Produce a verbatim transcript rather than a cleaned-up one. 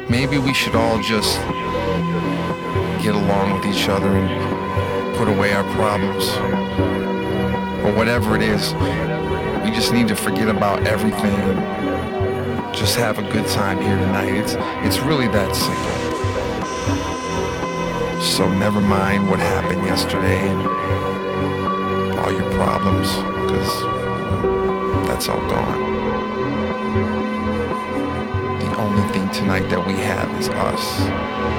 maybe we should all just get along with each other and put away our problems. Or whatever it is, we just need to forget about everything and just have a good time here tonight. It's, it's really that simple. So never mind what happened yesterday and all your problems, because that's all gone. The only thing tonight that we have is us.